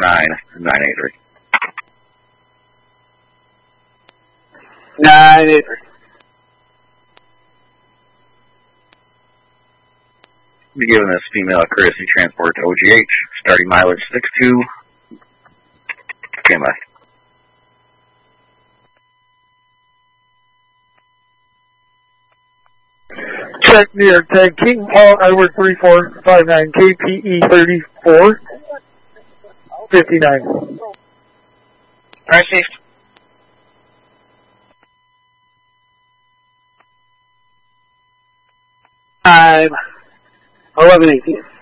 983. 983. Be giving this female a courtesy transport to OGH, starting mileage 62. KMS. Check New York Tag King Paul Edward 3459 KPE 34 59. Received. I'm 1118.